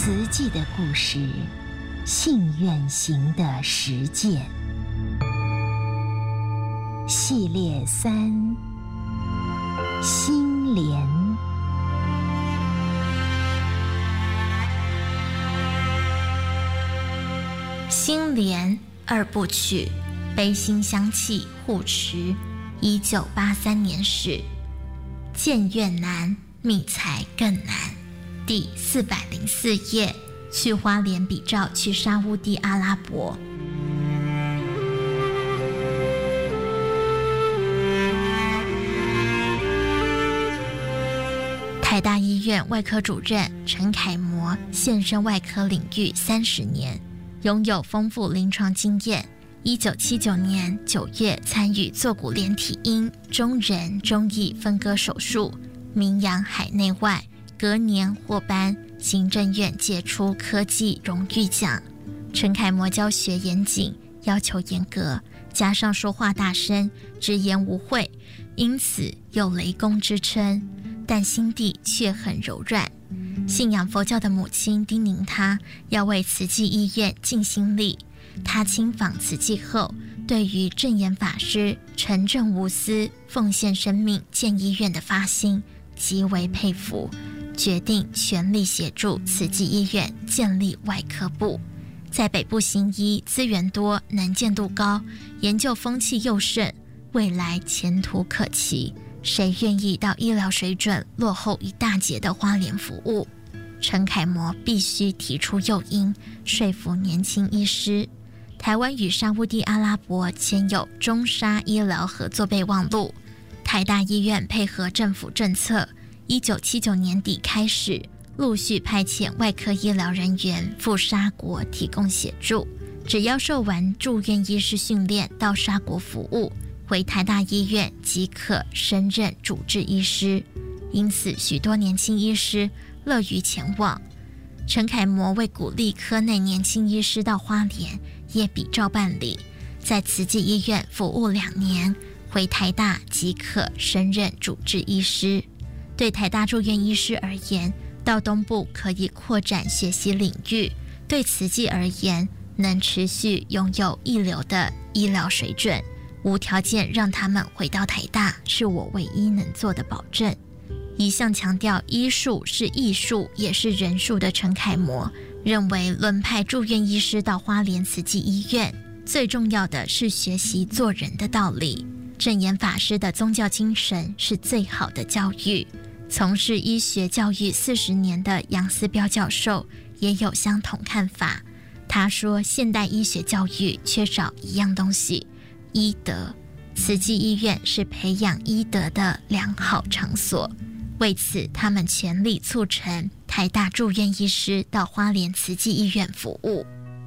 慈济的故事，信愿行的实践系列3，心莲。 心莲2部曲，悲心相契护持。1983年始，建院难，觅财更难。第404页，去花莲比照去沙乌地阿拉伯。台大医院外科主任陈楷模现身外科领域30年，拥有丰富临床经验。1979年9月参与坐骨连体婴中人中翼分割手术，名扬海内外，隔年获颁行政院杰出科技荣誉奖。陈楷模教学严谨，要求严格，加上说话大声，直言无讳，因此有雷公之称，但心地却很柔软。信仰佛教的母亲叮咛他要为慈济医院尽心力。他亲访慈济后，对于证严法师诚正无私、奉献生命建医院的发心极为佩服，决定全力协助慈济医院建立外科部。在北部行医资源多、能见度高、研究风气又盛，未来前途可期。谁愿意到医疗水准落后一大截的花莲服务？陈楷模必须提出诱因，说服年轻医师。台湾与沙乌地阿拉伯签有中沙医疗合作备忘录，台大医院配合政府政策，1979年底开始陆续派遣外科医疗人员赴沙国提供协助，只要受完住院医师训练到沙国服务，回台大医院即可升任主治医师。因此许多年轻医师乐于前往。陈楷模为鼓励科内年轻医师到花莲，也比照办理，在慈济医院服务2年，回台大即可升任主治医师。对台大住院医师而言，到东部可以扩展学习领域，对慈济而言，能持续拥有一流的医疗水准，无条件让他们回到台大，是我唯一能做的保证。一向强调医术是艺术也是人术的陈楷模认为，轮派住院医师到花莲慈济医院，最重要的是学习做人的道理。证严法师的宗教精神是最好的教育。从事医学教育40年的杨思彪教授也有相同看法。他说，现代医学教育缺少一样东西，医德。慈济医院是培养医德的良好场所。为此，他们全力促成台大住院医师到花莲慈济医院服务。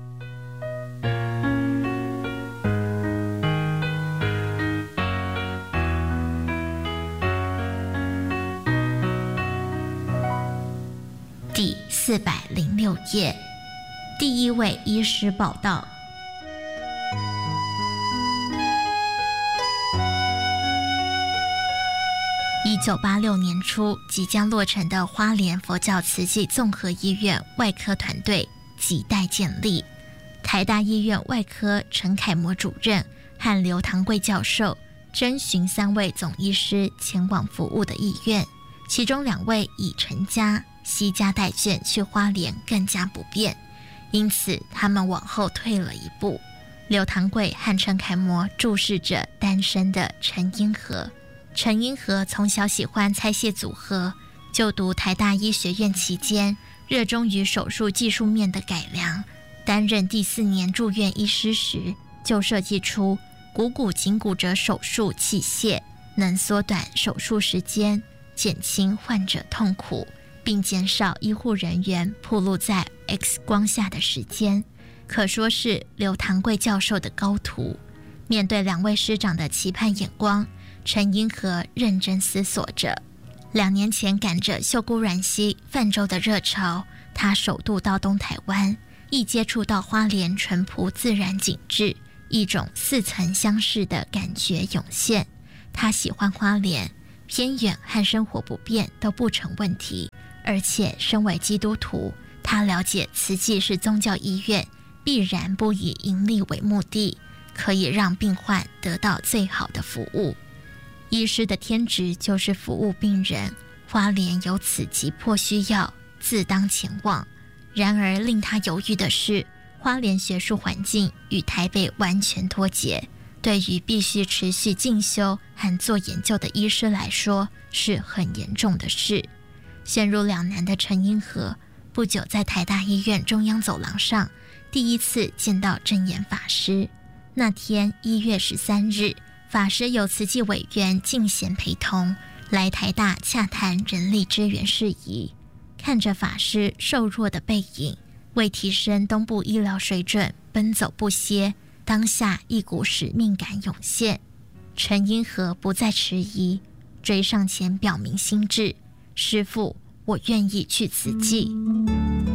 第406页，第一位医师报道。1986年初即将落成的花莲佛教慈济综合医院外科团队亟待建立。台大医院外科陈楷模主任和刘堂贵教授征询3位总医师前往服务的意愿，其中2位已成家，惜家带眷去花莲更加不便，因此他们往后退了一步。刘堂贵和陈楷模注视着单身的陈英和。陈英和从小喜欢猜械组合，就读台大医学院期间，热衷于手术技术面的改良。担任第4年住院医师时，就设计出股骨颈骨折手术器械，能缩短手术时间，减轻患者痛苦，并减少医护人员暴露在 X 光下的时间，可说是刘堂贵教授的高徒。面对2位师长的期盼眼光，陈英和认真思索着。2年前赶着秀姑峦溪泛舟的热潮，他首度到东台湾，一接触到花莲淳朴自然景致，一种似曾相识的感觉涌现。他喜欢花莲，偏远和生活不便都不成问题，而且身为基督徒， 他了解慈济是宗教医院，必然不以盈利为目的，可以让病患得到最好的服务。医师的天职就是服务病人，花莲有此急迫需要，自当前往。然而令他犹豫的是，花莲学术环境与台北完全脱节，对于必须持续进修和做研究的医师来说是很严重的事。陷入两难的陈英和不久在台大医院中央走廊上第一次见到证严法师。那天1月13日，法师由慈济委员敬贤陪同来台大洽谈人力资源事宜。看着法师瘦弱的背影，为提升东部医疗水准奔走不歇，当下一股使命感涌现。陈英和不再迟疑，追上前表明心志：师父，我愿意去慈济。